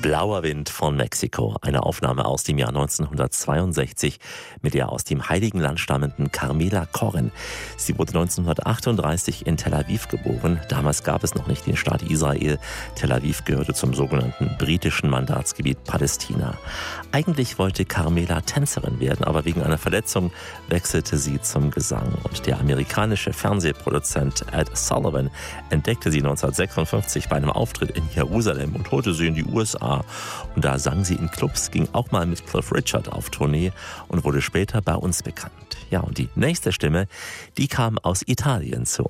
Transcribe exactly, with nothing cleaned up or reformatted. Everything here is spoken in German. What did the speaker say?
Blauer Wind von Mexiko, eine Aufnahme aus dem Jahr neunzehnhundertzweiundsechzig mit der aus dem Heiligen Land stammenden Carmela Corrin. Sie wurde neunzehnhundertachtunddreißig in Tel Aviv geboren. Damals gab es noch nicht den Staat Israel. Tel Aviv gehörte zum sogenannten britischen Mandatsgebiet Palästina. Eigentlich wollte Carmela Tänzerin werden, aber wegen einer Verletzung wechselte sie zum Gesang. Und der amerikanische Fernsehproduzent Ed Sullivan entdeckte sie neunzehnhundertsechsundfünfzig bei einem Auftritt in Jerusalem und holte sie in die U S A. Und da sang sie in Clubs, ging auch mal mit Cliff Richard auf Tournee und wurde später bei uns bekannt. Ja, und die nächste Stimme, die kam aus Italien zu